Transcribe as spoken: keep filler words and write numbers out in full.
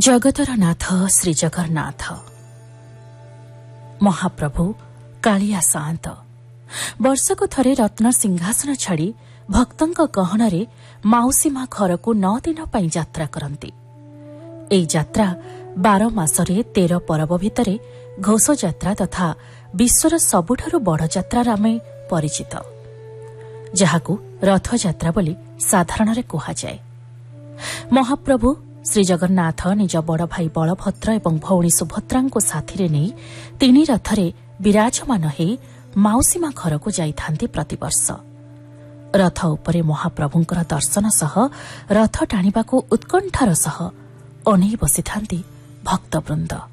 जगतर नाथ श्री जगन्नाथ महाप्रभु कालिया सात वर्षको थरे रत्न सिंहासन छाड़ी भक्तଙ୍କ गहनरे माउसीमा घरको नौ दिन पई यात्रा करती। एई यात्रा बार मासरे तेर परब भितरे घोष यात्रा तथा विश्वर सबुठारु बड़ यात्रा आमे परिचित, जहाकू रथ यात्रा बोली साधारण रे कुहा जाए। महाप्रभु श्री जगन्नाथ निज बड़ भाई बलभद्र एवं भौणी सुभद्रा को साथी नहीं तीन रथरे विराजमान हो माउसीमा घर को जाइथांती प्रतिवर्ष। रथ उपरे महाप्रभुंकर दर्शन सह रथ टाणिबाकू उत्कंठार सह अनै बसिथांती भक्तवृंद।